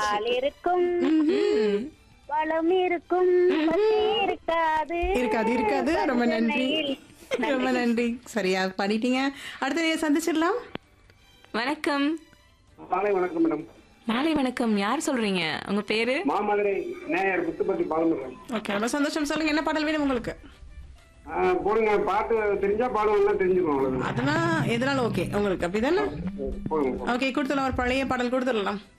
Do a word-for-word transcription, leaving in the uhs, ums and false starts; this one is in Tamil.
பால் இருக்கும் வளம் இருக்கும் பசி இருக்காது இருக்காது இருக்காது ரொம்ப நன்றி ரொம்ப நன்றி சரியா பண்ணிட்டீங்க அடுத்த நீங்க சந்திச்சிடலாம் வணக்கம். மாலை வணக்கம் மேடம். மாலை வணக்கம். யார் சொல்றீங்க? உங்க பேரு? மாமதுரை நேயர் புத்துப்பட்டி பாலமுருகன். ஓகே ரொம்ப சந்தோஷம் சொல்லுங்க என்ன பாடல் வேணும் உங்களுக்கு போடுங்க, பாட்டு தெரிஞ்சா பாடுவோம், தெரிஞ்சுக்கணும் அவ்வளவுதான். அதெல்லாம் எதனால ஓகே உங்களுக்கு அப்படிதானே போடுங்க. ஓகே கொடுத்துடலாம் ஒரு பழைய பாடல் கொடுத்துடலாம்